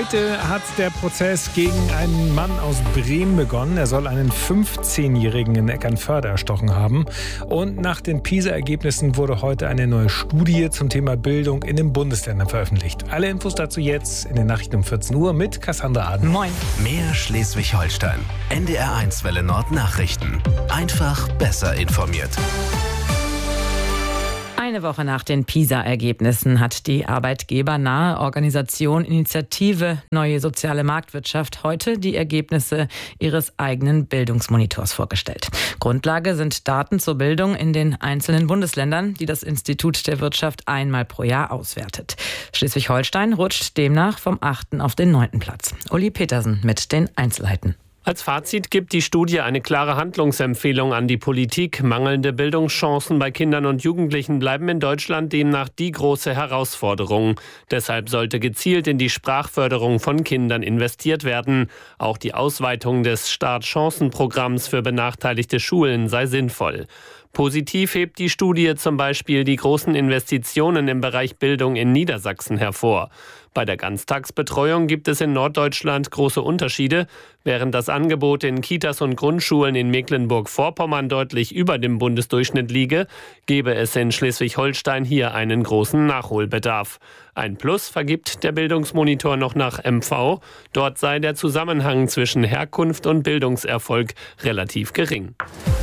Heute hat der Prozess gegen einen Mann aus Bremen begonnen. Er soll einen 15-Jährigen in Eckernförde erstochen haben. Und nach den PISA-Ergebnissen wurde heute eine neue Studie zum Thema Bildung in den Bundesländern veröffentlicht. Alle Infos dazu jetzt in den Nachrichten um 14 Uhr mit Cassandra Aden. Moin. Mehr Schleswig-Holstein. NDR1 Welle Nord Nachrichten. Einfach besser informiert. Eine Woche nach den PISA-Ergebnissen hat die arbeitgebernahe Organisation Initiative Neue Soziale Marktwirtschaft heute die Ergebnisse ihres eigenen Bildungsmonitors vorgestellt. Grundlage sind Daten zur Bildung in den einzelnen Bundesländern, die das Institut der Wirtschaft einmal pro Jahr auswertet. Schleswig-Holstein rutscht demnach vom 8. auf den 9. Platz. Uli Petersen mit den Einzelheiten. Als Fazit gibt die Studie eine klare Handlungsempfehlung an die Politik. Mangelnde Bildungschancen bei Kindern und Jugendlichen bleiben in Deutschland demnach die große Herausforderung. Deshalb sollte gezielt in die Sprachförderung von Kindern investiert werden. Auch die Ausweitung des Startchancenprogramms für benachteiligte Schulen sei sinnvoll. Positiv hebt die Studie zum Beispiel die großen Investitionen im Bereich Bildung in Niedersachsen hervor. Bei der Ganztagsbetreuung gibt es in Norddeutschland große Unterschiede. Während das Angebot in Kitas und Grundschulen in Mecklenburg-Vorpommern deutlich über dem Bundesdurchschnitt liege, gebe es in Schleswig-Holstein hier einen großen Nachholbedarf. Ein Plus vergibt der Bildungsmonitor noch nach MV. Dort sei der Zusammenhang zwischen Herkunft und Bildungserfolg relativ gering.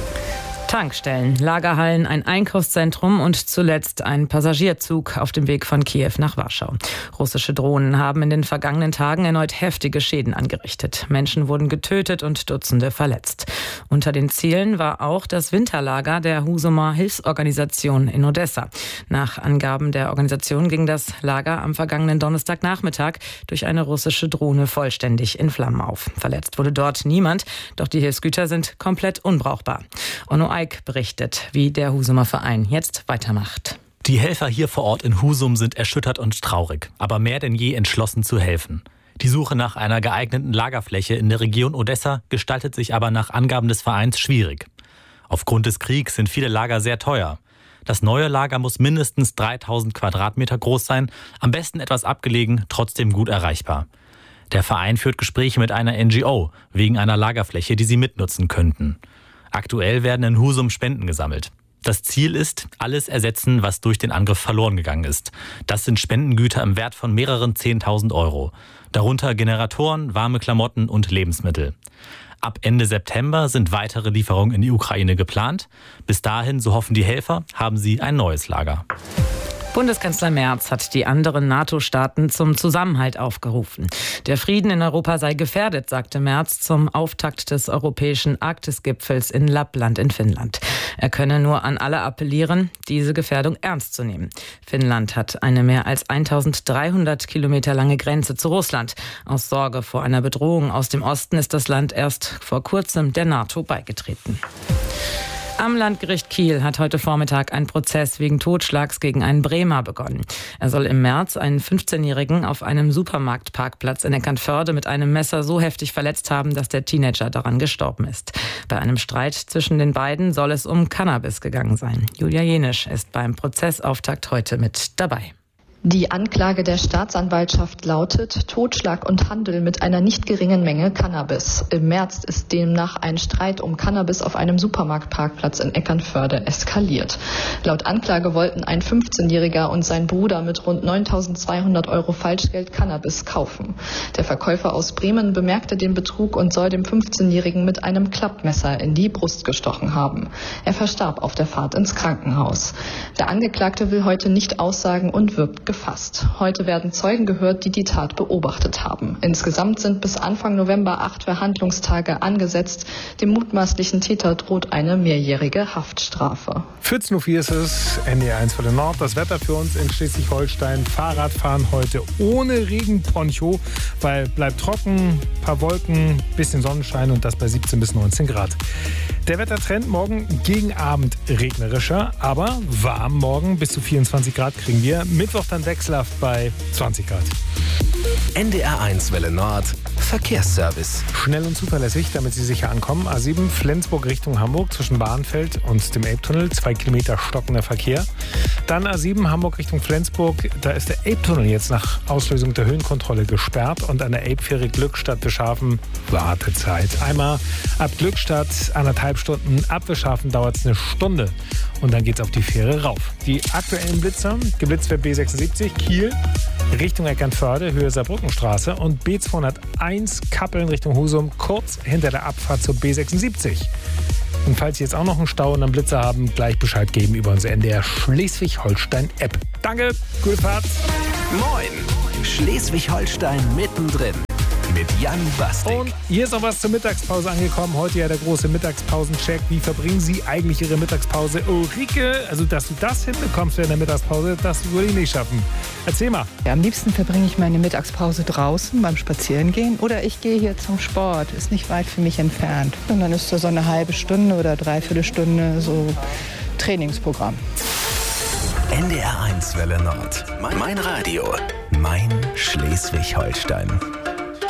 Tankstellen, Lagerhallen, ein Einkaufszentrum und zuletzt ein Passagierzug auf dem Weg von Kiew nach Warschau. Russische Drohnen haben in den vergangenen Tagen erneut heftige Schäden angerichtet. Menschen wurden getötet und Dutzende verletzt. Unter den Zielen war auch das Winterlager der Husumer Hilfsorganisation in Odessa. Nach Angaben der Organisation ging das Lager am vergangenen Donnerstagnachmittag durch eine russische Drohne vollständig in Flammen auf. Verletzt wurde dort niemand, doch die Hilfsgüter sind komplett unbrauchbar. Onno Eik berichtet, wie der Husumer Verein jetzt weitermacht. Die Helfer hier vor Ort in Husum sind erschüttert und traurig, aber mehr denn je entschlossen zu helfen. Die Suche nach einer geeigneten Lagerfläche in der Region Odessa gestaltet sich aber nach Angaben des Vereins schwierig. Aufgrund des Kriegs sind viele Lager sehr teuer. Das neue Lager muss mindestens 3000 Quadratmeter groß sein, am besten etwas abgelegen, trotzdem gut erreichbar. Der Verein führt Gespräche mit einer NGO wegen einer Lagerfläche, die sie mitnutzen könnten. Aktuell werden in Husum Spenden gesammelt. Das Ziel ist, alles ersetzen, was durch den Angriff verloren gegangen ist. Das sind Spendengüter im Wert von mehreren 10.000 Euro. Darunter Generatoren, warme Klamotten und Lebensmittel. Ab Ende September sind weitere Lieferungen in die Ukraine geplant. Bis dahin, so hoffen die Helfer, haben sie ein neues Lager. Bundeskanzler Merz hat die anderen NATO-Staaten zum Zusammenhalt aufgerufen. Der Frieden in Europa sei gefährdet, sagte Merz zum Auftakt des europäischen Arktisgipfels in Lappland in Finnland. Er könne nur an alle appellieren, diese Gefährdung ernst zu nehmen. Finnland hat eine mehr als 1300 Kilometer lange Grenze zu Russland. Aus Sorge vor einer Bedrohung aus dem Osten ist das Land erst vor kurzem der NATO beigetreten. Am Landgericht Kiel hat heute Vormittag ein Prozess wegen Totschlags gegen einen Bremer begonnen. Er soll im März einen 15-Jährigen auf einem Supermarktparkplatz in Eckernförde mit einem Messer so heftig verletzt haben, dass der Teenager daran gestorben ist. Bei einem Streit zwischen den beiden soll es um Cannabis gegangen sein. Julia Jenisch ist beim Prozessauftakt heute mit dabei. Die Anklage der Staatsanwaltschaft lautet Totschlag und Handel mit einer nicht geringen Menge Cannabis. Im März ist demnach ein Streit um Cannabis auf einem Supermarktparkplatz in Eckernförde eskaliert. Laut Anklage wollten ein 15-Jähriger und sein Bruder mit rund 9.200 Euro Falschgeld Cannabis kaufen. Der Verkäufer aus Bremen bemerkte den Betrug und soll dem 15-Jährigen mit einem Klappmesser in die Brust gestochen haben. Er verstarb auf der Fahrt ins Krankenhaus. Der Angeklagte will heute nicht aussagen und wirbt gefasst. Heute werden Zeugen gehört, die die Tat beobachtet haben. Insgesamt sind bis Anfang November 8 Verhandlungstage angesetzt. Dem mutmaßlichen Täter droht eine mehrjährige Haftstrafe. 14.04 Uhr ist es, NDR1 Welle Nord. Das Wetter für uns in Schleswig-Holstein. Fahrradfahren heute ohne Regenponcho, weil bleibt trocken, paar Wolken, bisschen Sonnenschein und das bei 17 bis 19 Grad. Der Wettertrend morgen gegen Abend regnerischer, aber warm morgen. Bis zu 24 Grad kriegen wir. Mittwoch dann wechselhaft bei 20 Grad. NDR1 Welle Nord, Verkehrsservice. Schnell und zuverlässig, damit Sie sicher ankommen. A7 Flensburg Richtung Hamburg zwischen Bahnfeld und dem Elbtunnel. 2 Kilometer stockender Verkehr. Dann A7 Hamburg Richtung Flensburg. Da ist der Elbtunnel jetzt nach Auslösung der Höhenkontrolle gesperrt. Und an der Elbfähre Glückstadt Wischhafen Wartezeit. Einmal ab Glückstadt 1,5 Stunden. Ab Wischhafen dauert es 1 Stunde. Und dann geht's auf die Fähre rauf. Die aktuellen Blitzer. Geblitzt wird B76 Kiel Richtung Eckernförde, Höhe Saarbrückenstraße und B201 Kappeln Richtung Husum, kurz hinter der Abfahrt zur B76. Und falls Sie jetzt auch noch einen Stau und einen Blitzer haben, gleich Bescheid geben über unsere NDR Schleswig-Holstein App. Danke, gute Fahrt. Moin, Schleswig-Holstein mittendrin. Mit Jan Bastik. Und hier ist auch was zur Mittagspause angekommen. Heute ja der große Mittagspausencheck. Wie verbringen Sie eigentlich Ihre Mittagspause? Ulrike, also dass du das hinbekommst in der Mittagspause, das würde ich nicht schaffen. Erzähl mal. Ja, am liebsten verbringe ich meine Mittagspause draußen beim Spazierengehen oder ich gehe hier zum Sport. Ist nicht weit für mich entfernt. Und dann ist da so eine halbe Stunde oder 3/4 Stunde so Trainingsprogramm. NDR1 Welle Nord. Mein Radio. Mein Schleswig-Holstein.